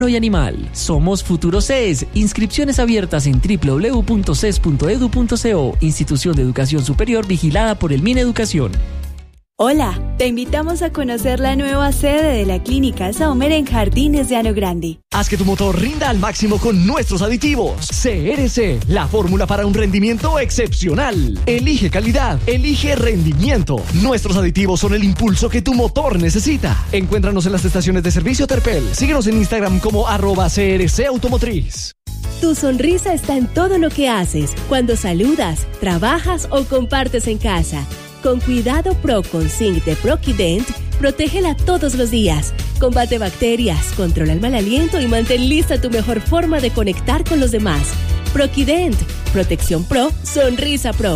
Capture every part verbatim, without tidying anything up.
y animal. Somos Futuro C E S. Inscripciones abiertas en doble u doble u doble u punto c e s punto e d u punto co. Institución de Educación Superior vigilada por el Mineducación. Hola, te invitamos a conocer la nueva sede de la Clínica Saumer en Jardines de Ano Grande. Haz que tu motor rinda al máximo con nuestros aditivos. C R C, la fórmula para un rendimiento excepcional. Elige calidad, elige rendimiento. Nuestros aditivos son el impulso que tu motor necesita. Encuéntranos en las estaciones de servicio Terpel. Síguenos en Instagram como arroba C R C Automotriz. Tu sonrisa está en todo lo que haces, cuando saludas, trabajas o compartes en casa. Con Cuidado Pro con Zinc de Proquident, protégela todos los días. Combate bacterias, controla el mal aliento y mantén lista tu mejor forma de conectar con los demás. Proquident, protección pro, sonrisa pro.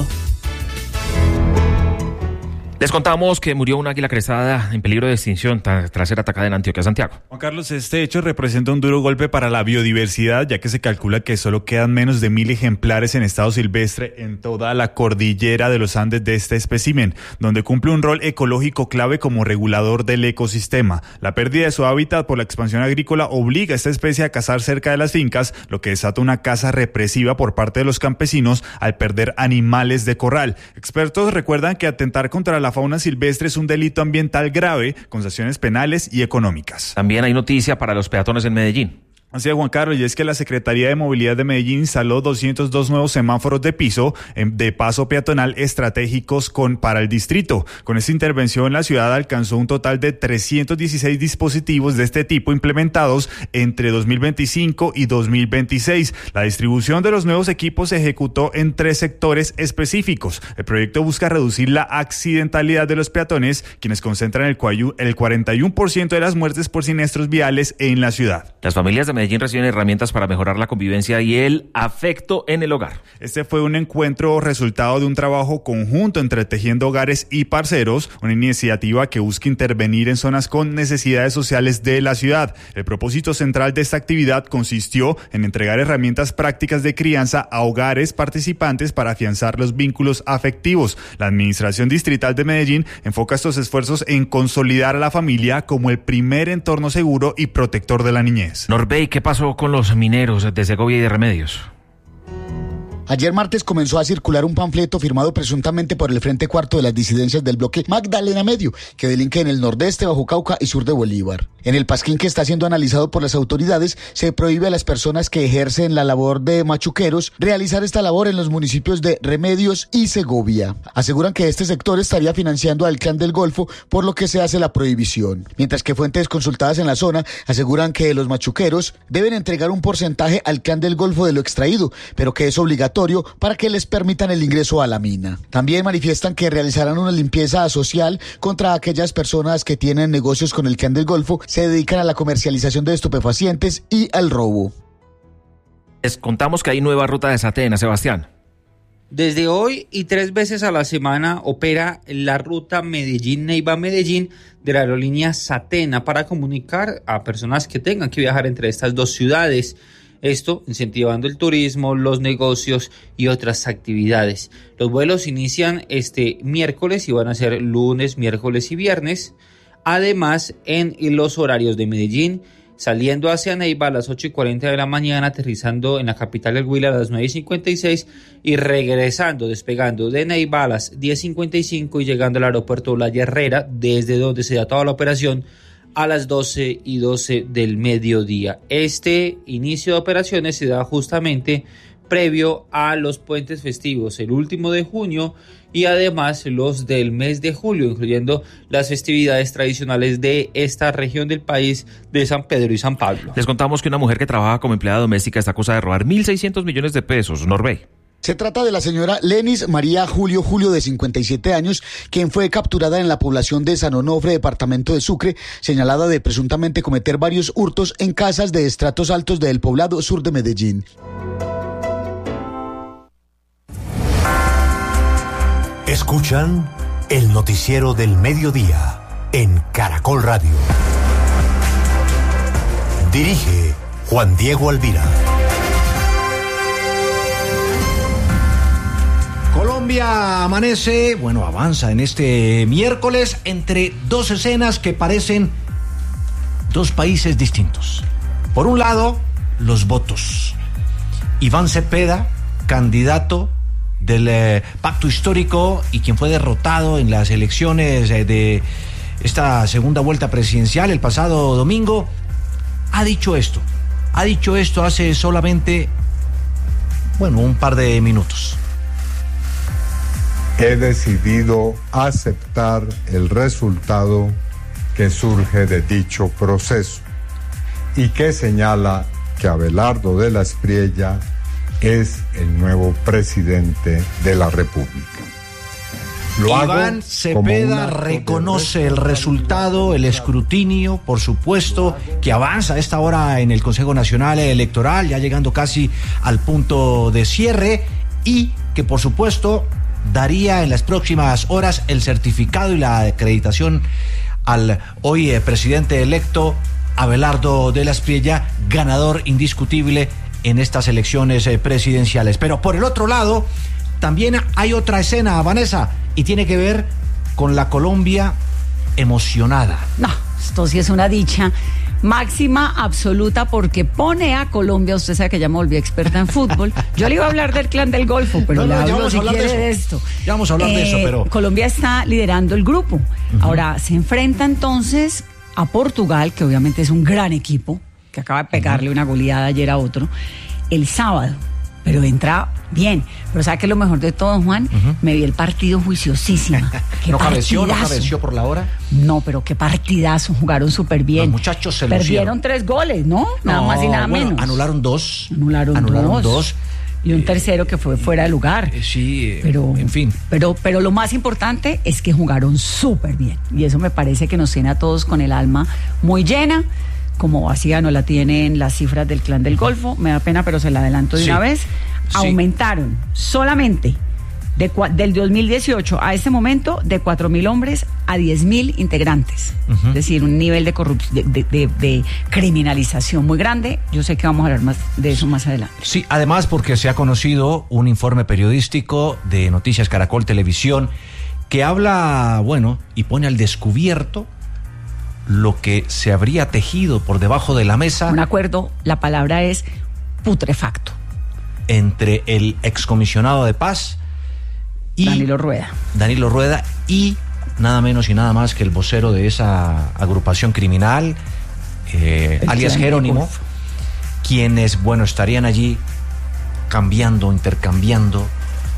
Les contamos que murió una águila crestada en peligro de extinción tras ser atacada en Antioquia, Santiago. Juan Carlos, este hecho representa un duro golpe para la biodiversidad, ya que se calcula que solo quedan menos de mil ejemplares en estado silvestre en toda la cordillera de los Andes de este espécimen, donde cumple un rol ecológico clave como regulador del ecosistema. La pérdida de su hábitat por la expansión agrícola obliga a esta especie a cazar cerca de las fincas, lo que desata una caza represiva por parte de los campesinos al perder animales de corral. Expertos recuerdan que atentar contra la La fauna silvestre es un delito ambiental grave con sanciones penales y económicas. También hay noticia para los peatones en Medellín. Así es, Juan Carlos, y es que la Secretaría de Movilidad de Medellín instaló doscientos dos nuevos semáforos de piso de paso peatonal estratégicos con, para el distrito. Con esta intervención, la ciudad alcanzó un total de trescientos dieciséis dispositivos de este tipo implementados entre dos mil veinticinco y dos mil veintiséis. La distribución de los nuevos equipos se ejecutó en tres sectores específicos. El proyecto busca reducir la accidentalidad de los peatones, quienes concentran el cuarenta y uno por ciento de las muertes por siniestros viales en la ciudad. Las familias de Medellín reciben herramientas para mejorar la convivencia y el afecto en el hogar. Este fue un encuentro resultado de un trabajo conjunto entre Tejiendo Hogares y Parceros, una iniciativa que busca intervenir en zonas con necesidades sociales de la ciudad. El propósito central de esta actividad consistió en entregar herramientas prácticas de crianza a hogares participantes para afianzar los vínculos afectivos. La Administración Distrital de Medellín enfoca estos esfuerzos en consolidar a la familia como el primer entorno seguro y protector de la niñez. Norbey, ¿qué pasó con los mineros de Segovia y de Remedios? Ayer martes comenzó a circular un panfleto firmado presuntamente por el Frente Cuarto de las disidencias del bloque Magdalena Medio, que delinque en el nordeste, Bajo Cauca y sur de Bolívar. En el pasquín que está siendo analizado por las autoridades, se prohíbe a las personas que ejercen la labor de machuqueros realizar esta labor en los municipios de Remedios y Segovia. Aseguran que este sector estaría financiando al Clan del Golfo, por lo que se hace la prohibición. Mientras que fuentes consultadas en la zona aseguran que los machuqueros deben entregar un porcentaje al Clan del Golfo de lo extraído, pero que es obligatorio para que les permitan el ingreso a la mina. También manifiestan que realizarán una limpieza social contra aquellas personas que tienen negocios con el Clan del Golfo, se dedican a la comercialización de estupefacientes y al robo. Les contamos que hay nueva ruta de Satena, Sebastián. Desde hoy y tres veces a la semana opera la ruta Medellín-Neiva-Medellín de la aerolínea Satena para comunicar a personas que tengan que viajar entre estas dos ciudades. Esto incentivando el turismo, los negocios y otras actividades. Los vuelos inician este miércoles y van a ser lunes, miércoles y viernes. Además, en los horarios de Medellín, saliendo hacia Neiva a las ocho y cuarenta de la mañana, aterrizando en la capital del Huila a las nueve y cincuenta y seis y regresando, despegando de Neiva a las diez cincuenta y cinco y llegando al aeropuerto La Herrera, desde donde se da toda la operación, a las doce y doce del mediodía. Este inicio de operaciones se da justamente previo a los puentes festivos, el último de junio y además los del mes de julio, incluyendo las festividades tradicionales de esta región del país de San Pedro y San Pablo. Les contamos que una mujer que trabaja como empleada doméstica está acusada de robar mil seiscientos millones de pesos. Norbey. Se trata de la señora Lenis María Julio Julio, de cincuenta y siete años, quien fue capturada en la población de San Onofre, departamento de Sucre, señalada de presuntamente cometer varios hurtos en casas de estratos altos del poblado sur de Medellín. Escuchan el noticiero del mediodía en Caracol Radio. Dirige Juan Diego Alvira. Colombia amanece, bueno, avanza en este miércoles entre dos escenas que parecen dos países distintos. Por un lado, los votos. Iván Cepeda, candidato del eh, pacto histórico y quien fue derrotado en las elecciones eh, de esta segunda vuelta presidencial el pasado domingo, ha dicho esto. Ha dicho esto hace solamente, bueno, un par de minutos. He decidido aceptar el resultado que surge de dicho proceso y que señala que Abelardo de la Espriella es el nuevo presidente de la República. Lo Iván Cepeda reconoce el resultado, el escrutinio, por supuesto, que avanza a esta hora en el Consejo Nacional Electoral, ya llegando casi al punto de cierre, y que por supuesto daría en las próximas horas el certificado y la acreditación al hoy eh, presidente electo Abelardo de la Espriella, ganador indiscutible en estas elecciones eh, presidenciales. Pero por el otro lado, también hay otra escena, Vanessa, y tiene que ver con la Colombia emocionada. No, esto sí es una dicha máxima, absoluta, porque pone a Colombia, usted sabe que ya me volví experta en fútbol. Yo le iba a hablar del Clan del Golfo, pero no, no, le hablo si quiere de, de esto. Ya vamos a hablar eh, de eso, pero... Colombia está liderando el grupo. Uh-huh. Ahora, se enfrenta entonces a Portugal, que obviamente es un gran equipo, que acaba de pegarle uh-huh. una goleada ayer a otro, el sábado. Pero entra bien. Pero ¿sabe qué es lo mejor de todo, Juan? Uh-huh. Me vi el partido juiciosísima. ¿No cabeció, no cabeció por la hora? No, pero qué partidazo. Jugaron súper bien. Los muchachos se Perdieron tres goles, ¿no? Nada no, más y nada bueno, menos. Anularon dos. Anularon, anularon dos. dos. Y un tercero que fue fuera de lugar. Eh, sí, pero en fin. Pero, pero lo más importante es que jugaron súper bien. Y eso me parece que nos tiene a todos con el alma muy llena. Como así no la tienen las cifras del Clan del Golfo, me da pena, pero se la adelanto de sí, una vez. Sí. Aumentaron solamente de, del dos mil dieciocho a este momento de cuatro mil hombres a diez mil integrantes. Uh-huh. Es decir, un nivel de corrupción, de, de, de, de criminalización muy grande. Yo sé que vamos a hablar más de eso más adelante. Sí, además porque se ha conocido un informe periodístico de Noticias Caracol Televisión que habla, bueno, y pone al descubierto lo que se habría tejido por debajo de la mesa. Un acuerdo, la palabra es putrefacto. Entre el excomisionado de paz y Danilo Rueda. Danilo Rueda y nada menos y nada más que el vocero de esa agrupación criminal, eh, alias Jerónimo, quienes, bueno, estarían allí cambiando, intercambiando,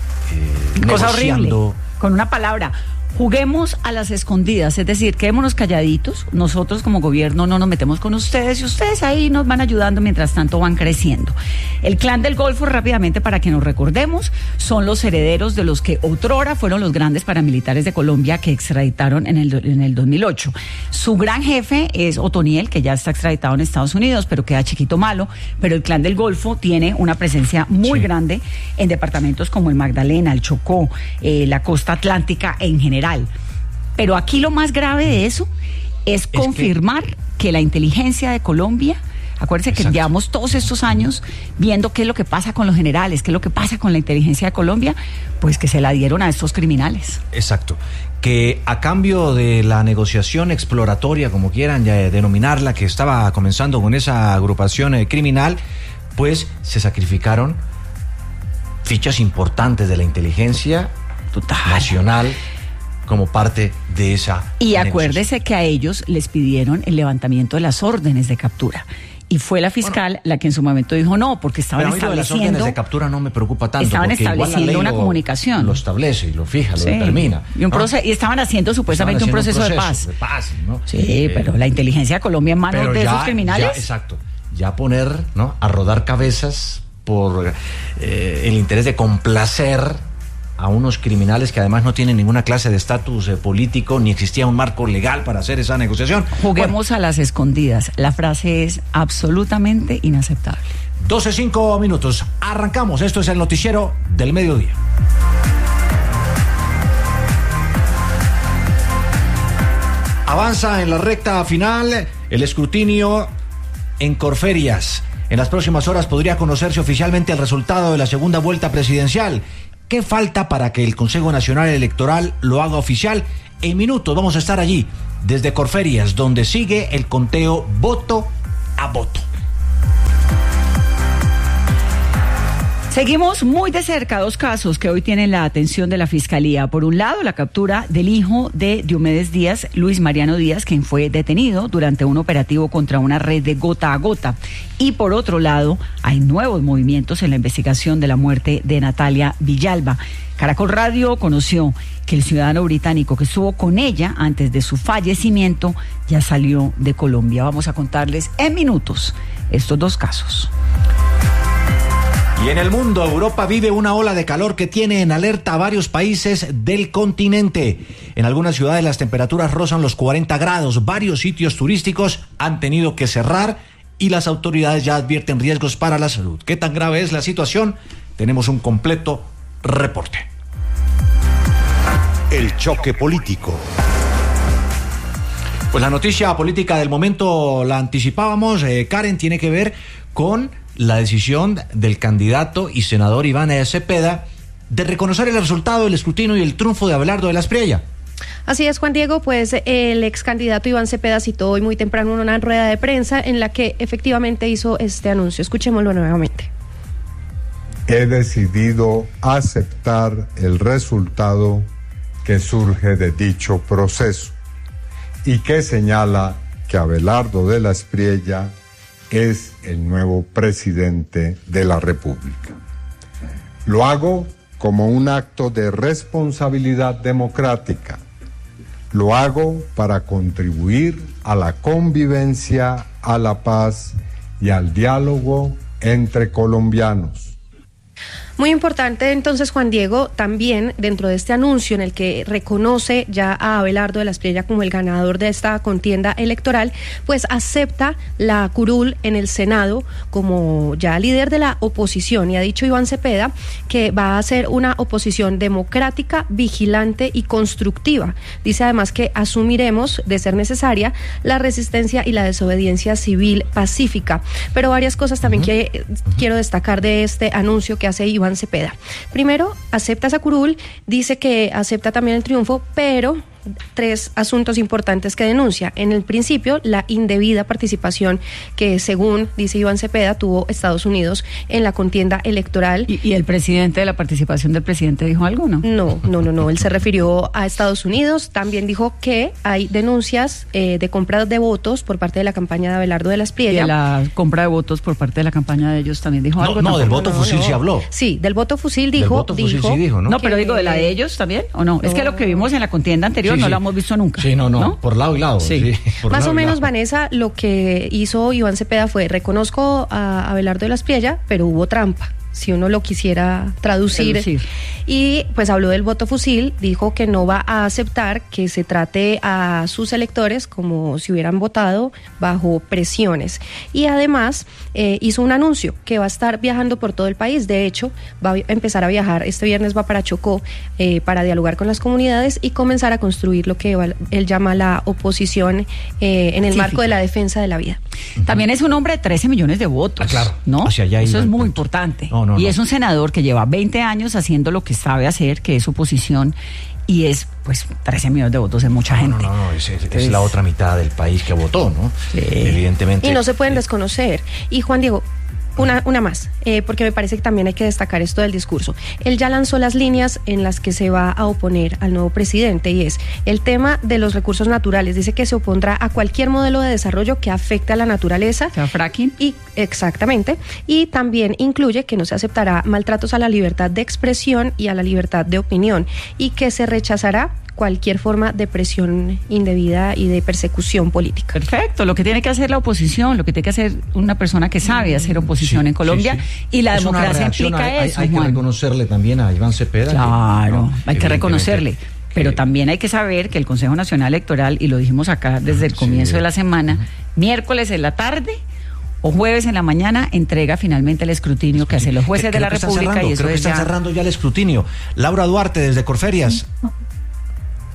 eh, cosa negociando. Horrible, con una palabra. Juguemos a las escondidas, es decir, quedémonos calladitos, nosotros como gobierno no nos metemos con ustedes y ustedes ahí nos van ayudando mientras tanto van creciendo. El Clan del Golfo, rápidamente para que nos recordemos, son los herederos de los que otrora fueron los grandes paramilitares de Colombia que extraditaron en el, en el dos mil ocho. Su gran jefe es Otoniel, que ya está extraditado en Estados Unidos, pero queda chiquito malo, pero el Clan del Golfo tiene una presencia muy sí. grande en departamentos como el Magdalena, el Chocó, eh, la costa atlántica en general. Pero aquí lo más grave de eso es, es confirmar que... que la inteligencia de Colombia, acuérdense que Exacto. llevamos todos estos años viendo qué es lo que pasa con los generales, qué es lo que pasa con la inteligencia de Colombia, pues que se la dieron a estos criminales. Exacto, que a cambio de la negociación exploratoria, como quieran ya denominarla, que estaba comenzando con esa agrupación eh, criminal, pues se sacrificaron fichas importantes de la inteligencia Total. nacional como parte de esa Y acuérdese que a ellos les pidieron el levantamiento de las órdenes de captura. Y fue la fiscal bueno, la que en su momento dijo no, porque estaban pero estableciendo... Pero las órdenes de captura no me preocupa tanto. Estaban estableciendo una lo, comunicación. Lo establece y lo fija, sí. lo determina. Y, un ¿no? proce- y estaban haciendo supuestamente estaban haciendo un, proceso un proceso de paz. De paz ¿no? Sí, eh, pero la inteligencia de Colombia en manos de ya, esos criminales... Ya, exacto. Ya poner ¿no? a rodar cabezas por eh, el interés de complacer a unos criminales que además no tienen ninguna clase de estatus eh, político, ni existía un marco legal para hacer esa negociación. Juguemos bueno. a las escondidas. La frase es absolutamente inaceptable. doce cinco minutos. Arrancamos. Esto es el noticiero del mediodía. Avanza en la recta final el escrutinio en Corferias. En las próximas horas podría conocerse oficialmente el resultado de la segunda vuelta presidencial. ¿Qué falta para que el Consejo Nacional Electoral lo haga oficial? En minutos vamos a estar allí, desde Corferias, donde sigue el conteo voto a voto. Seguimos muy de cerca dos casos que hoy tienen la atención de la Fiscalía. Por un lado, la captura del hijo de Diomedes Díaz, Luis Mariano Díaz, quien fue detenido durante un operativo contra una red de gota a gota. Y por otro lado, hay nuevos movimientos en la investigación de la muerte de Natalia Villalba. Caracol Radio conoció que el ciudadano británico que estuvo con ella antes de su fallecimiento ya salió de Colombia. Vamos a contarles en minutos estos dos casos. Y en el mundo, Europa vive una ola de calor que tiene en alerta a varios países del continente. En algunas ciudades las temperaturas rozan los cuarenta grados. Varios sitios turísticos han tenido que cerrar y las autoridades ya advierten riesgos para la salud. ¿Qué tan grave es la situación? Tenemos un completo reporte. El choque político. Pues la noticia política del momento la anticipábamos. Eh, Karen, tiene que ver con la decisión del candidato y senador Iván Cepeda de reconocer el resultado del escrutinio y el triunfo de Abelardo de la Espriella. Así es, Juan Diego, pues el ex candidato Iván Cepeda citó hoy muy temprano en una rueda de prensa en la que efectivamente hizo este anuncio. Escuchémoslo nuevamente. He decidido aceptar el resultado que surge de dicho proceso y que señala que Abelardo de la Espriella es el nuevo presidente de la República. Lo hago como un acto de responsabilidad democrática. Lo hago para contribuir a la convivencia, a la paz y al diálogo entre colombianos. Muy importante entonces, Juan Diego, también dentro de este anuncio en el que reconoce ya a Abelardo de la Espriella como el ganador de esta contienda electoral, pues acepta la curul en el Senado como ya líder de la oposición, y ha dicho Iván Cepeda que va a ser una oposición democrática, vigilante y constructiva. Dice además que asumiremos, de ser necesaria, la resistencia y la desobediencia civil pacífica. Pero varias cosas también uh-huh. que uh-huh. quiero destacar de este anuncio que hace Iván Cepeda. Primero, acepta esa curul, dice que acepta también el triunfo, pero tres asuntos importantes que denuncia. En el principio, la indebida participación que, según dice Iván Cepeda, tuvo Estados Unidos en la contienda electoral. ¿Y, y el presidente, de la participación del presidente, dijo algo, no? No, no, no, no. Él se refirió a Estados Unidos. También dijo que hay denuncias eh, de compra de votos por parte de la campaña de Abelardo de la Espriella. Y de la compra de votos por parte de la campaña de ellos también dijo no, algo. No, no, del voto no, fusil no. sí habló. Sí, del voto fusil dijo. Del voto fusil dijo, sí dijo, ¿no? No, pero que, digo, ¿de la de ellos también o no? no? Es que lo que vimos en la contienda anterior sí, no sí. lo hemos visto nunca. Sí, no, no, no, por lado y lado. Sí. Sí, por Más lado o menos, lado. Vanessa, lo que hizo Iván Cepeda fue: reconozco a Abelardo de la Espriella, pero hubo trampa, si uno lo quisiera traducir. traducir. Y pues habló del voto fusil, dijo que no va a aceptar que se trate a sus electores como si hubieran votado bajo presiones. Y además eh, hizo un anuncio que va a estar viajando por todo el país. De hecho, va a empezar a viajar, este viernes va para Chocó eh, para dialogar con las comunidades y comenzar a construir lo que él llama la oposición eh, en el Cívica. marco de la defensa de la vida. También es un hombre de trece millones de votos. Ah, claro. ¿No? O sea, ya Eso iba es el muy punto. importante. No, no, y no. es un senador que lleva veinte años haciendo lo que sabe hacer, que es oposición, y es, pues, trece millones de votos, es mucha No, gente. no, no, es, es, Entonces, es la otra mitad del país que votó, ¿no? Sí. Evidentemente. Y no se pueden desconocer. Y Juan Diego, Una, una más, eh, porque me parece que también hay que destacar esto del discurso. Él ya lanzó las líneas en las que se va a oponer al nuevo presidente, y es el tema de los recursos naturales. Dice que se opondrá a cualquier modelo de desarrollo que afecte a la naturaleza. O sea, fracking. Y, exactamente. Y también incluye que no se aceptará maltratos a la libertad de expresión y a la libertad de opinión, y que se rechazará cualquier forma de presión indebida y de persecución política. Perfecto, lo que tiene que hacer la oposición, lo que tiene que hacer una persona que sabe hacer oposición Sí, en Colombia, sí, sí. y la Es una democracia reacción, implica hay, eso, hay, hay que Juan. reconocerle también a Iván Cepeda. Claro, que, no, hay que evidentemente, reconocerle. que- Pero también hay que saber que el Consejo Nacional Electoral, y lo dijimos acá desde el comienzo Sí. de la semana, miércoles en la tarde o jueves en la mañana, entrega finalmente el escrutinio que hacen los jueces Creo de la que están República, cerrando, y eso creo que es están ya... cerrando ya el escrutinio. Laura Duarte, desde Corferias.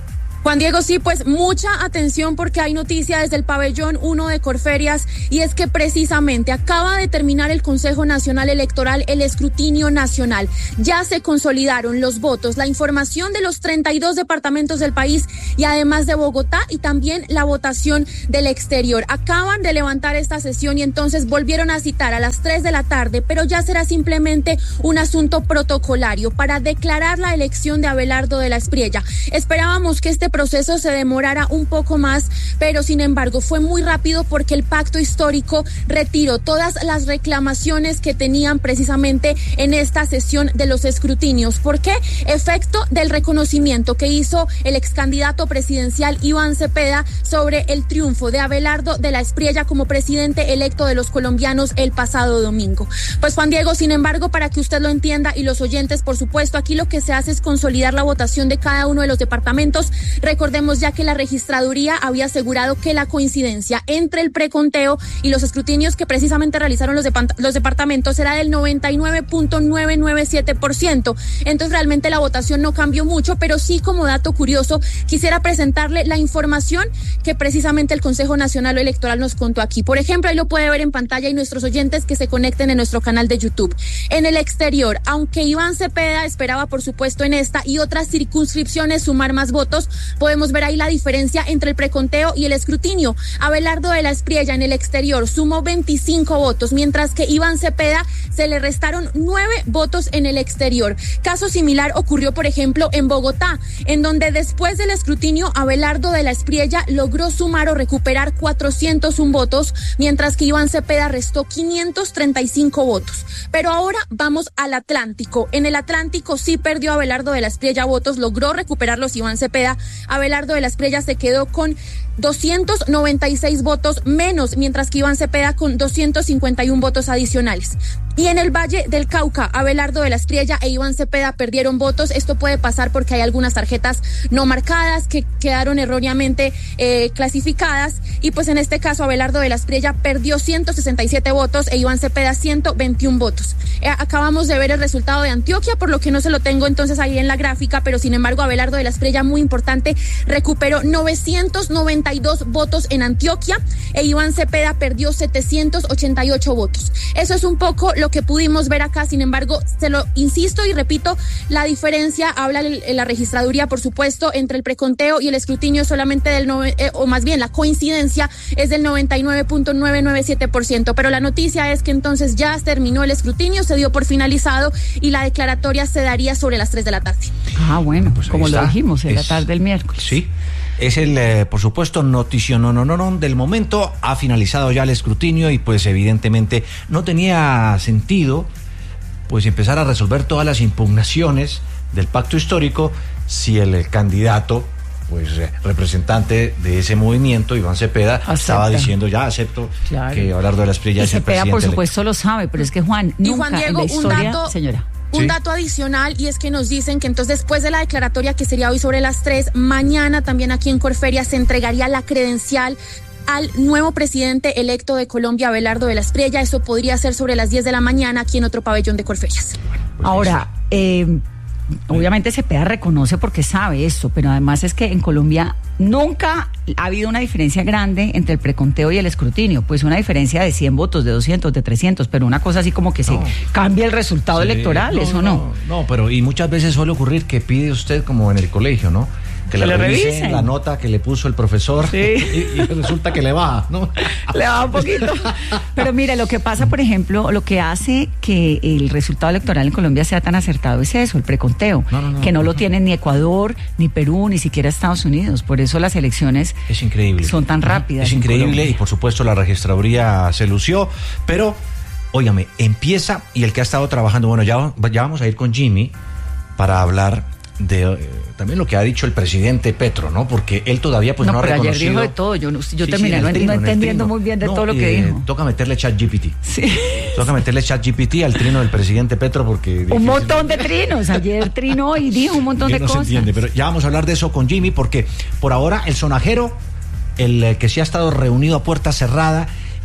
Juan Diego, sí, pues mucha atención porque hay noticia desde el pabellón uno de Corferias y es que precisamente acaba de terminar el Consejo Nacional Electoral, el escrutinio nacional. Ya se consolidaron los votos, la información de los treinta y dos departamentos del país y además de Bogotá y también la votación del exterior. Acaban de levantar esta sesión y entonces volvieron a citar a las tres de la tarde, pero ya será simplemente un asunto protocolario para declarar la elección de Abelardo de la Espriella. Esperábamos que este proceso se demorara un poco más, pero sin embargo fue muy rápido porque el pacto histórico retiró todas las reclamaciones que tenían precisamente en esta sesión de los escrutinios. ¿Por qué? Efecto del reconocimiento que hizo el ex candidato presidencial Iván Cepeda sobre el triunfo de Abelardo de la Espriella como presidente electo de los colombianos el pasado domingo. Pues Juan Diego, sin embargo, para que usted lo entienda y los oyentes, por supuesto, aquí lo que se hace es consolidar la votación de cada uno de los departamentos. Recordemos ya que la registraduría había asegurado que la coincidencia entre el preconteo y los escrutinios que precisamente realizaron los, de, los departamentos era del noventa y nueve punto novecientos noventa y siete por ciento. Entonces realmente la votación no cambió mucho, pero sí, como dato curioso, quisiera presentarle la información que precisamente el Consejo Nacional Electoral nos contó aquí. Por ejemplo, ahí lo puede ver en pantalla y nuestros oyentes que se conecten en nuestro canal de YouTube. En el exterior, aunque Iván Cepeda esperaba, por supuesto, en esta y otras circunscripciones sumar más votos, podemos ver ahí la diferencia entre el preconteo y el escrutinio. Abelardo de la Espriella en el exterior sumó veinticinco votos, mientras que Iván Cepeda se le restaron nueve votos en el exterior. Caso similar ocurrió, por ejemplo, en Bogotá, en donde después del escrutinio Abelardo de la Espriella logró sumar o recuperar cuatrocientos uno votos, mientras que Iván Cepeda restó quinientos treinta y cinco votos. Pero ahora vamos al Atlántico. En el Atlántico sí perdió Abelardo de la Espriella votos, logró recuperarlos Iván Cepeda. Abelardo de la Espriella se quedó con doscientos noventa y seis votos menos, mientras que Iván Cepeda con doscientos cincuenta y uno votos adicionales. Y en el Valle del Cauca, Abelardo de la Espriella e Iván Cepeda perdieron votos. Esto puede pasar porque hay algunas tarjetas no marcadas que quedaron erróneamente eh, clasificadas. Y pues en este caso Abelardo de la Espriella perdió ciento sesenta y siete votos e Iván Cepeda ciento veintiuno votos. Eh, acabamos de ver el resultado de Antioquia, por lo que no se lo tengo entonces ahí en la gráfica, pero sin embargo Abelardo de la Espriella, muy importante, recuperó novecientos noventa y dos votos en Antioquia e Iván Cepeda perdió setecientos ochenta y ocho votos. Eso es un poco lo que pudimos ver acá. Sin embargo, se lo insisto y repito, la diferencia, habla la registraduría, por supuesto, entre el preconteo y el escrutinio solamente del, nove, eh, o más bien la coincidencia es del noventa y nueve punto novecientos noventa y siete por ciento, pero la noticia es que entonces ya terminó el escrutinio, se dio por finalizado y la declaratoria se daría sobre las tres de la tarde. Ah, bueno, pues como lo dijimos, en la tarde del miércoles. Sí. Es el, eh, por supuesto, noticio no, no, no, no del momento. Ha finalizado ya el escrutinio y pues evidentemente no tenía sentido pues empezar a resolver todas las impugnaciones del pacto histórico si el, el candidato, pues eh, representante de ese movimiento, Iván Cepeda, Acepta. estaba diciendo ya acepto claro. que Abelardo de la Espriella es el presidente. Cepeda, por supuesto, electo. Lo sabe, pero es que Juan, y nunca Juan Diego, en la historia, un dato, señora. Un ¿Sí? dato adicional, y es que nos dicen que entonces después de la declaratoria, que sería hoy sobre las tres, mañana también aquí en Corferias se entregaría la credencial al nuevo presidente electo de Colombia, Abelardo de la Espriella. Eso podría ser sobre las diez de la mañana aquí en otro pabellón de Corferias. Ahora, eh, obviamente Cepeda reconoce porque sabe esto, pero además es que en Colombia nunca ha habido una diferencia grande entre el preconteo y el escrutinio, pues una diferencia de cien votos, de doscientos, de trescientos, pero una cosa así como que no. se cambia el resultado sí, electoral, no, ¿eso no? no? No, pero y muchas veces suele ocurrir que pide usted como en el colegio, ¿no? Que, que le revisen, revisen la nota que le puso el profesor sí. y, y resulta que le baja, ¿no? Le baja un poquito. Pero mire, lo que pasa, por ejemplo, lo que hace que el resultado electoral en Colombia sea tan acertado es eso, el preconteo, no, no, no, que no, no lo tienen ni Ecuador, ni Perú, ni siquiera Estados Unidos. Por eso las elecciones es increíble. son tan rápidas. Es increíble y por supuesto la registraduría se lució, pero, óigame, empieza y el que ha estado trabajando, bueno, ya, ya vamos a ir con Jimmy para hablar de eh, también lo que ha dicho el presidente Petro, ¿no? Porque él todavía pues no, no ha reconocido. Ayer dijo de todo, yo, yo sí, terminé sí, no, trino, no entendiendo muy bien de no, todo lo que eh, dijo. Toca meterle chat G P T. Sí. Toca meterle chat G P T al trino del presidente Petro porque... Un montón de trinos, ayer trinó y dijo un montón de no cosas. Se entiende, pero ya vamos a hablar de eso con Jimmy porque por ahora el sonajero, el que sí ha estado reunido a puerta cerrada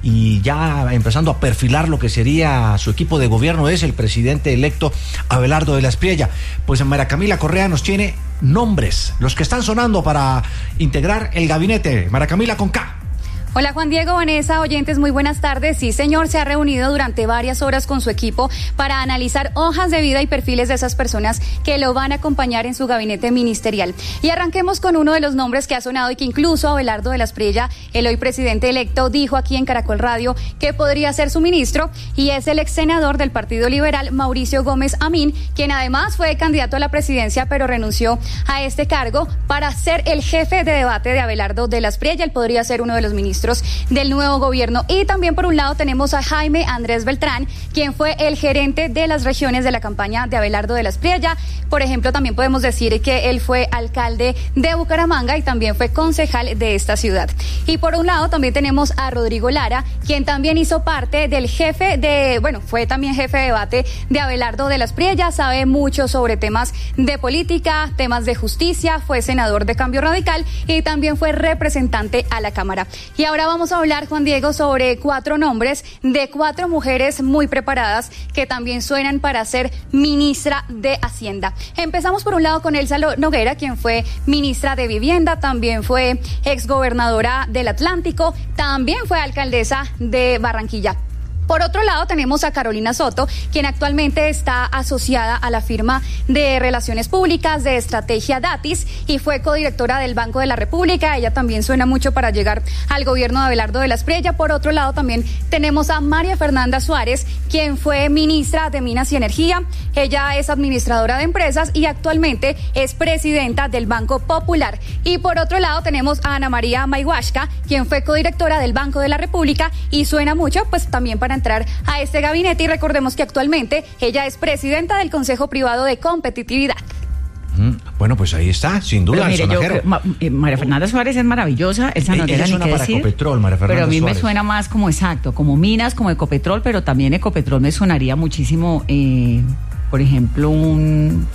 y ya empezando a perfilar lo que sería su equipo de gobierno es el presidente electo Abelardo de la Espriella. Pues María Camila Correa nos tiene nombres, los que están sonando para integrar el gabinete. María Camila con K. Hola Juan Diego, Vanessa, oyentes, muy buenas tardes. Sí, señor, se ha reunido durante varias horas con su equipo para analizar hojas de vida y perfiles de esas personas que lo van a acompañar en su gabinete ministerial. Y arranquemos con uno de los nombres que ha sonado y que incluso Abelardo de la Espriella, el hoy presidente electo, dijo aquí en Caracol Radio que podría ser su ministro, y es el ex senador del Partido Liberal, Mauricio Gómez Amín, quien además fue candidato a la presidencia, pero renunció a este cargo para ser el jefe de debate de Abelardo de la Espriella. Él podría ser uno de los ministros del nuevo gobierno. Y también por un lado tenemos a Jaime Andrés Beltrán, quien fue el gerente de las regiones de la campaña de Abelardo de la Espriella. Por ejemplo, también podemos decir que él fue alcalde de Bucaramanga y también fue concejal de esta ciudad. Y por un lado también tenemos a Rodrigo Lara, quien también hizo parte del jefe de, bueno, fue también jefe de debate de Abelardo de la Espriella, sabe mucho sobre temas de política, temas de justicia, fue senador de Cambio Radical y también fue representante a la Cámara. Y ahora vamos a hablar, Juan Diego, sobre cuatro nombres de cuatro mujeres muy preparadas que también suenan para ser ministra de Hacienda. Empezamos por un lado con Elsa Noguera, quien fue ministra de Vivienda, también fue exgobernadora del Atlántico, también fue alcaldesa de Barranquilla. Por otro lado, tenemos a Carolina Soto, quien actualmente está asociada a la firma de Relaciones Públicas de Estrategia Datis y fue codirectora del Banco de la República. Ella también suena mucho para llegar al gobierno de Abelardo de la Espriella. Por otro lado, también tenemos a María Fernanda Suárez, quien fue ministra de Minas y Energía. Ella es administradora de empresas y actualmente es presidenta del Banco Popular. Y por otro lado, tenemos a Ana María Mayhuashka, quien fue codirectora del Banco de la República y suena mucho, pues también para entrar a este gabinete. Y recordemos que actualmente ella es presidenta del Consejo Privado de Competitividad. Mm, bueno, pues ahí está, sin duda. Pero mire, el yo creo, Ma, eh, María Fernanda Suárez es maravillosa, esa no tiene ni qué decir. Ecopetrol, María Fernanda pero a mí Suárez. me suena más como exacto, como Minas, como Ecopetrol, pero también Ecopetrol me sonaría muchísimo, eh, por ejemplo, un...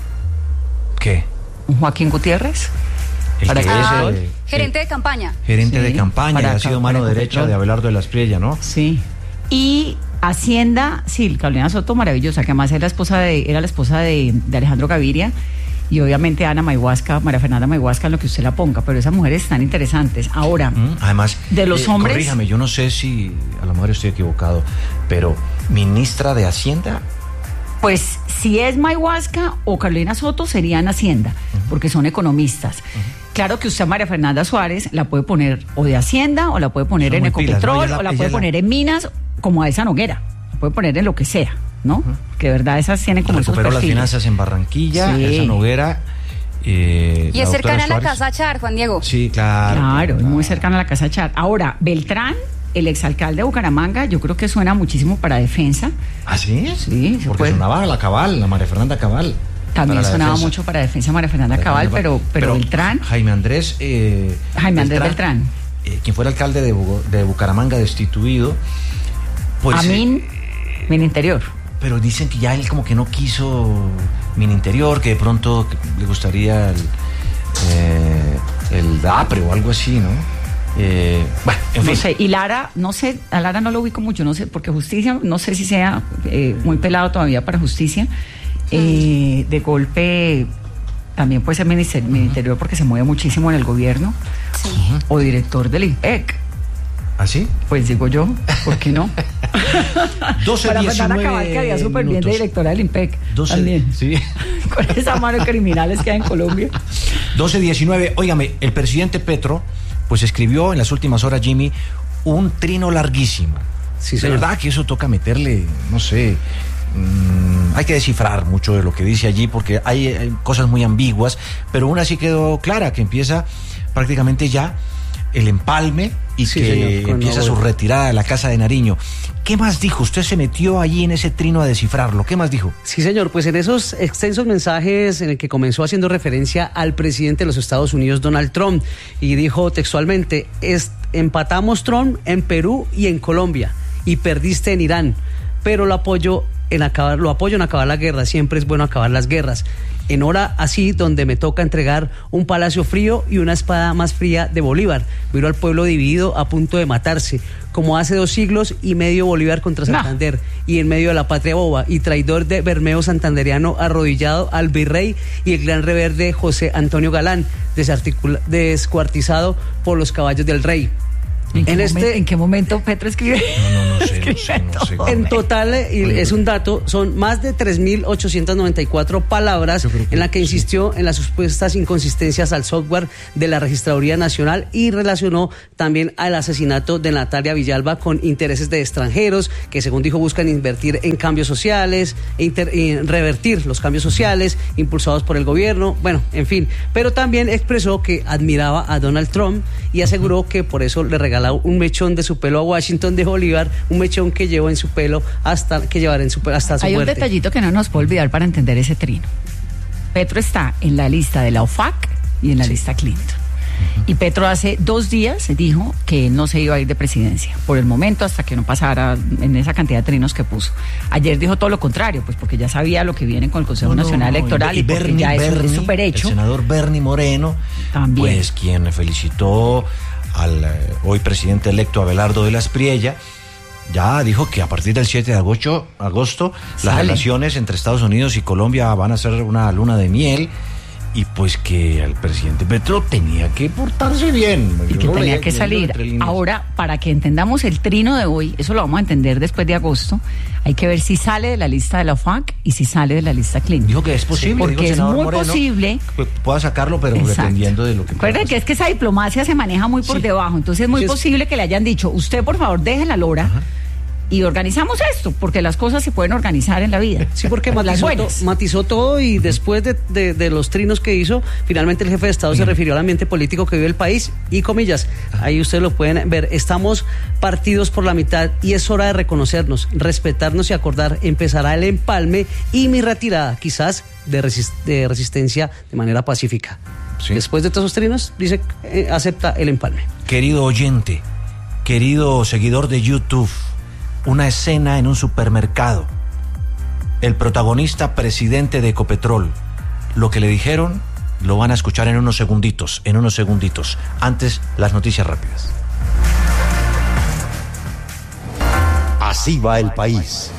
¿Qué? Un Joaquín Gutiérrez. El para que que es, ah, eh, gerente de campaña. Gerente Sí, de campaña, para ha sido acá, mano para derecha Ecopetrol. de Abelardo de la Espriella, ¿no? Sí. Y Hacienda, sí, Carolina Soto, maravillosa, que además era la esposa de, era la esposa de, de Alejandro Gaviria, y obviamente Ana Mayhuashka, María Fernanda Mayhuashka, en lo que usted la ponga, pero esas mujeres están interesantes. Ahora, Mm, además, de los eh, hombres... corríjame, yo no sé si a lo mejor estoy equivocado, pero ministra de Hacienda... Pues si es Mayhuashka o Carolina Soto serían Hacienda, uh-huh. porque son economistas. Uh-huh. Claro que usted a María Fernanda Suárez la puede poner o de Hacienda, o la puede poner son en Ecopetrol, pilas, ¿no? la, o la puede poner la... en Minas, como a esa Noguera. La puede poner en lo que sea, ¿no? Uh-huh. Que de verdad esas tienen como esos perfiles. Recuperó las finanzas en Barranquilla, sí. Esa Noguera... Eh, y es cercana a la Casa Char, Juan Diego. Sí, claro. Claro, es muy cercana a la Casa Char. Ahora, Beltrán, el exalcalde de Bucaramanga, yo creo que suena muchísimo para defensa. ¿Ah, sí? Sí, porque puede. sonaba la Cabal, la María Fernanda Cabal. También sonaba defensa. mucho para defensa María Fernanda María Cabal, pero, pero, pero Beltrán. Jaime Andrés. Eh, Jaime Andrés Beltrán. Beltrán. Eh, quien fuera alcalde de, de Bucaramanga destituido. Pues, Amin, eh, Min Interior. Pero dicen que ya él como que no quiso Min Interior, que de pronto le gustaría el, eh, el APRE o algo así, ¿no? Eh, bueno, en fin. No sé, y Lara, no sé, a Lara no lo ubico mucho, no sé, porque Justicia, no sé si sea eh, muy pelado todavía para Justicia. Eh, de golpe también puede ser ministerio, uh-huh. Interior porque se mueve muchísimo en el gobierno. Sí. Uh-huh. O director del IMPEC. ¿Ah, sí? Pues digo yo, ¿por qué no? doce Para diecinueve Fernanda Cabal quedaría súper bien de directora del IMPEC. doce, también. Sí. Con esa mano de criminales que hay en Colombia. doce diecinueve, óigame, el presidente Petro pues escribió en las últimas horas, Jimmy, un trino larguísimo. Sí, de verdad que eso toca meterle, no sé, mmm, hay que descifrar mucho de lo que dice allí porque hay, hay cosas muy ambiguas, pero una sí quedó clara, que empieza prácticamente ya el empalme y sí, que señor, empieza su retirada de la Casa de Nariño. ¿Qué más dijo? Usted se metió allí en ese trino a descifrarlo. ¿Qué más dijo? Sí, señor, pues en esos extensos mensajes en el que comenzó haciendo referencia al presidente de los Estados Unidos, Donald Trump, y dijo textualmente, es, empatamos Trump en Perú y en Colombia, y perdiste en Irán, pero lo apoyo en acabar, lo apoyo en acabar la guerra, siempre es bueno acabar las guerras. En hora así donde me toca entregar un palacio frío y una espada más fría de Bolívar. Miro al pueblo dividido a punto de matarse. como hace dos siglos y medio Bolívar contra Santander, no. y en medio de la patria boba, y traidor de Bermeo santanderiano arrodillado al virrey, y el gran reverde José Antonio Galán, descuartizado por los caballos del rey. ¿En qué, en, este, momento, ¿En qué momento Petro escribe? No, no, no sé, no sé, no sé. En total, y es un dato, son más de tres mil ochocientas noventa y cuatro palabras en la que insistió sí. en las supuestas inconsistencias al software de la Registraduría Nacional y relacionó también al asesinato de Natalia Villalba con intereses de extranjeros que, según dijo, buscan invertir en cambios sociales, inter, en revertir los cambios sociales impulsados por el gobierno, bueno, en fin. Pero también expresó que admiraba a Donald Trump y aseguró que por eso le regaló un mechón de su pelo a Washington de Bolívar, un mechón que llevó en su pelo hasta que llevará en su pelo hasta su Hay muerte. Un detallito que no nos puede olvidar para entender ese trino. Petro está en la lista de la O F A C y en la sí. lista Clinton. Uh-huh. Y Petro hace dos días dijo que no se iba a ir de presidencia, por el momento, hasta que no pasara en esa cantidad de trinos que puso. Ayer dijo todo lo contrario, pues porque ya sabía lo que viene con el Consejo no, Nacional no, no, Electoral y, y porque Bernie, ya Bernie, es súper hecho. El senador Bernie Moreno, también. Pues quien felicitó al eh, hoy presidente electo Abelardo de la Espriella, ya dijo que a partir del siete de agosto, agosto las relaciones entre Estados Unidos y Colombia van a ser una luna de miel, y pues que el presidente Petro tenía que portarse bien. Y que tenía que salir. Ahora, para que entendamos el trino de hoy, eso lo vamos a entender después de agosto, hay que ver si sale de la lista de la O F A C y si sale de la lista Clinton. Dijo que es posible. Porque dijo el es muy Moreno, posible. Que pueda sacarlo, pero exacto. dependiendo de lo que... Recuerden que es que esa diplomacia se maneja muy por sí. debajo, entonces es muy sí, posible es... que le hayan dicho, usted por favor deje la lora, ajá. y organizamos esto, porque las cosas se pueden organizar en la vida. Sí, porque matizó, to, matizó todo y después de, de, de los trinos que hizo, finalmente el jefe de Estado se refirió al ambiente político que vive el país y comillas, ahí ustedes lo pueden ver, estamos partidos por la mitad y es hora de reconocernos, respetarnos y acordar, empezará el empalme y mi retirada, quizás de, resist, de resistencia de manera pacífica. Sí. Después de todos esos trinos, dice, eh, acepta el empalme. Querido oyente, querido seguidor de YouTube, una escena en un supermercado. El protagonista, presidente de Ecopetrol. Lo que le dijeron lo van a escuchar en unos segunditos, en unos segunditos. Antes, las noticias rápidas. Así va el país.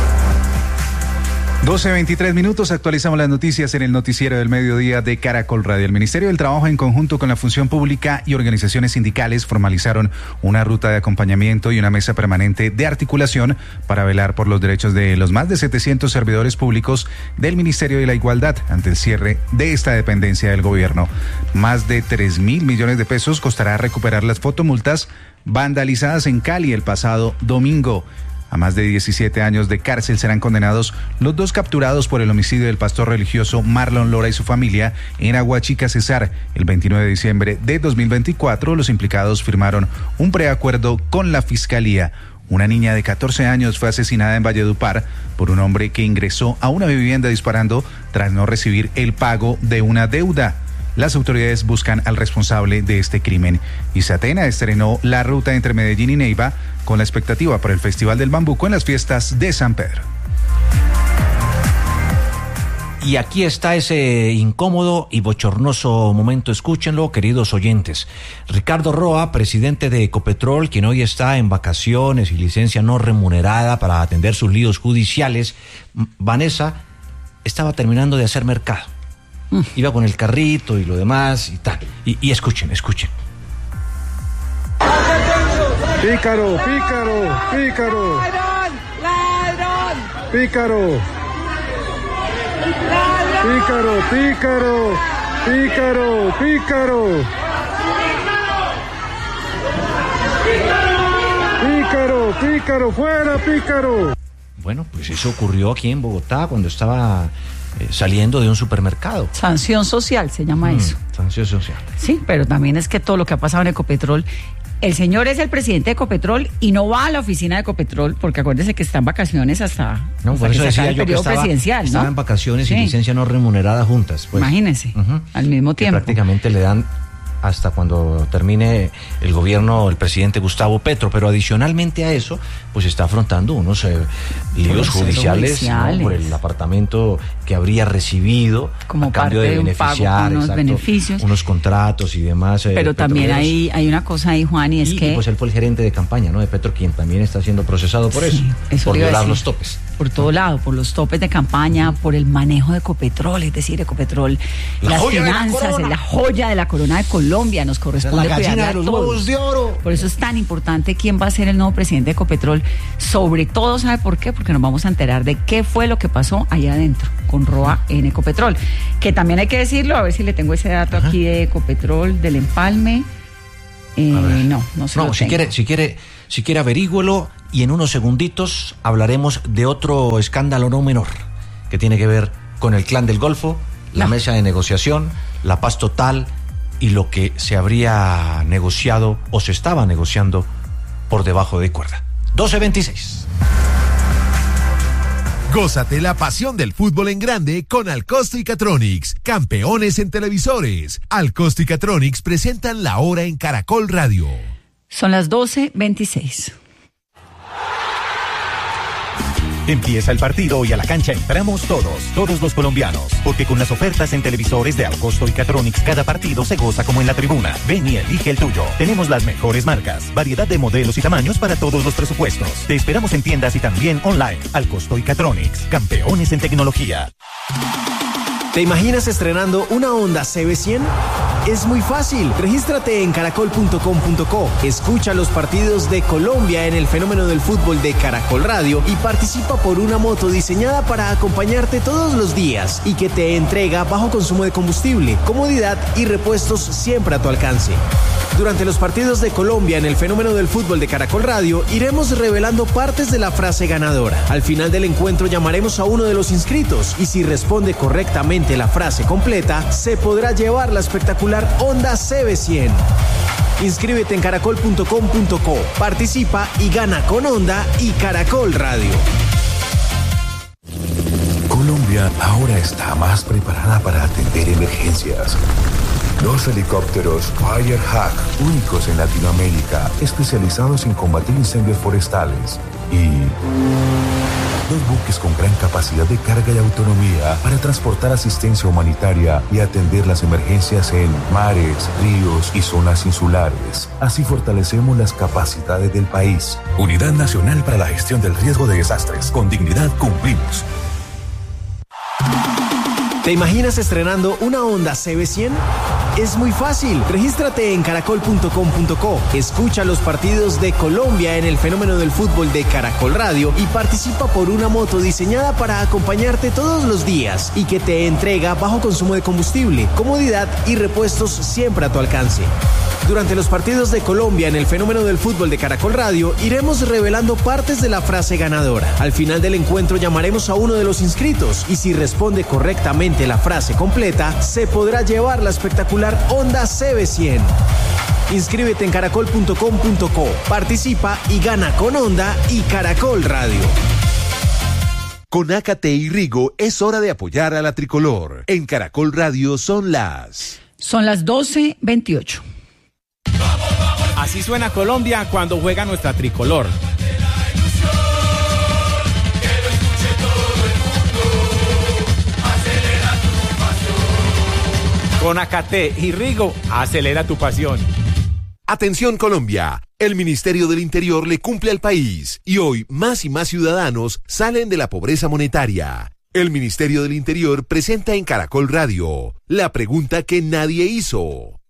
doce veintitrés minutos, actualizamos las noticias en el noticiero del mediodía de Caracol Radio. El Ministerio del Trabajo, en conjunto con la Función Pública y organizaciones sindicales, formalizaron una ruta de acompañamiento y una mesa permanente de articulación para velar por los derechos de los más de setecientos servidores públicos del Ministerio de la Igualdad ante el cierre de esta dependencia del gobierno. Más de tres mil millones de pesos costará recuperar las fotomultas vandalizadas en Cali el pasado domingo. A más de diecisiete años de cárcel serán condenados los dos capturados por el homicidio del pastor religioso Marlon Lora y su familia en Aguachica, Cesar. El veintinueve de diciembre de dos mil veinticuatro, los implicados firmaron un preacuerdo con la Fiscalía. Una niña de catorce años fue asesinada en Valledupar por un hombre que ingresó a una vivienda disparando tras no recibir el pago de una deuda. Las autoridades buscan al responsable de este crimen. Izatena estrenó la ruta entre Medellín y Neiva con la expectativa por el Festival del Bambuco en las fiestas de San Pedro. Y aquí está ese incómodo y bochornoso momento, escúchenlo, queridos oyentes. Ricardo Roa, presidente de Ecopetrol, quien hoy está en vacaciones y licencia no remunerada para atender sus líos judiciales. Vanessa estaba terminando de hacer mercado. Iba con el carrito y lo demás y tal. Y, y escuchen, escuchen. Pícaro, pícaro, pícaro. Ladrón, ladrón. Pícaro. Pícaro, pícaro, pícaro, pícaro. Pícaro, pícaro, fuera, pícaro. Bueno, pues eso ocurrió aquí en Bogotá cuando estaba eh, saliendo de un supermercado. Sanción social se llama mm, eso. Sanción social. Sí, pero también es que todo lo que ha pasado en Ecopetrol, el señor es el presidente de Ecopetrol y no va a la oficina de Ecopetrol porque acuérdese que está en vacaciones hasta, no, hasta por eso que se acabe decía el yo periodo que estaba, presidencial, estaba ¿no? en vacaciones sí. y licencia no remunerada juntas. Pues. Imagínese, uh-huh. al mismo tiempo. Que prácticamente le dan hasta cuando termine el gobierno del presidente Gustavo Petro, pero adicionalmente a eso, pues está afrontando unos eh, líos judiciales, judiciales. ¿no? Por el apartamento que habría recibido como a cambio parte de, de beneficiar, unos exacto, beneficios, unos contratos y demás. Eh, pero también hay, hay una cosa ahí, Juan, y es y, que... Y pues él fue el gerente de campaña, ¿no? De Petro, quien también está siendo procesado por sí, eso, eso por violar decir, los topes. Por todo lado, por los topes de campaña, por el manejo de Ecopetrol, es decir, Ecopetrol, la las la, finanzas, la joya de la corona de Colombia, nos corresponde la gallina de los huevos de oro. Por eso es tan importante quién va a ser el nuevo presidente de Ecopetrol, sobre todo, ¿sabe por qué? Porque nos vamos a enterar de qué fue lo que pasó allá adentro con Roa en Ecopetrol, que también hay que decirlo, a ver si le tengo ese dato Ajá. aquí de Ecopetrol, del empalme. Eh, no, no se no, lo si tengo. quiere, si quiere, si quiere averígüelo y en unos segunditos hablaremos de otro escándalo no menor que tiene que ver con el Clan del Golfo, la no. mesa de negociación, la paz total y lo que se habría negociado o se estaba negociando por debajo de cuerda. doce veintiséis. Gózate la pasión del fútbol en grande con Alcosto y Catronics, campeones en televisores. Alcosto y Catronics presentan La Hora en Caracol Radio. Son las doce veintiséis. Empieza el partido y a la cancha entramos todos, todos los colombianos, porque con las ofertas en televisores de Alcosto y Catronics cada partido se goza como en la tribuna. Ven y elige el tuyo. Tenemos las mejores marcas, variedad de modelos y tamaños para todos los presupuestos. Te esperamos en tiendas y también online. Alcosto y Catronics, campeones en tecnología. ¿Te imaginas estrenando una Honda C B cien? Es muy fácil. Regístrate en caracol punto com punto co. Escucha los partidos de Colombia en el fenómeno del fútbol de Caracol Radio y participa por una moto diseñada para acompañarte todos los días y que te entrega bajo consumo de combustible, comodidad y repuestos siempre a tu alcance. Durante los partidos de Colombia en el fenómeno del fútbol de Caracol Radio, iremos revelando partes de la frase ganadora. Al final del encuentro llamaremos a uno de los inscritos y si responde correctamente la frase completa, se podrá llevar la espectacular Honda C B cien. Inscríbete en caracol punto com punto co, participa y gana con Honda y Caracol Radio. Colombia ahora está más preparada para atender emergencias. Los helicópteros Firehawk, únicos en Latinoamérica, especializados en combatir incendios forestales. Y dos buques con gran capacidad de carga y autonomía para transportar asistencia humanitaria y atender las emergencias en mares, ríos y zonas insulares. Así fortalecemos las capacidades del país. Unidad Nacional para la Gestión del Riesgo de Desastres. Con dignidad cumplimos. ¿Te imaginas estrenando una Honda C B cien? Es muy fácil. Regístrate en caracol punto com punto co. Escucha los partidos de Colombia en el fenómeno del fútbol de Caracol Radio y participa por una moto diseñada para acompañarte todos los días y que te entrega bajo consumo de combustible, comodidad y repuestos siempre a tu alcance. Durante los partidos de Colombia en el fenómeno del fútbol de Caracol Radio, iremos revelando partes de la frase ganadora. Al final del encuentro llamaremos a uno de los inscritos y si responde correctamente la frase completa, se podrá llevar la espectacular Honda C B cien. Inscríbete en caracol punto com punto co, participa y gana con Honda y Caracol Radio. Con Ácate y Rigo es hora de apoyar a la tricolor. En Caracol Radio son las... Son las doce veintiocho. Así suena Colombia cuando juega nuestra tricolor. Con Ácate y Rigo, acelera tu pasión. Atención Colombia, el Ministerio del Interior le cumple al país y hoy más y más ciudadanos salen de la pobreza monetaria. El Ministerio del Interior presenta en Caracol Radio la pregunta que nadie hizo.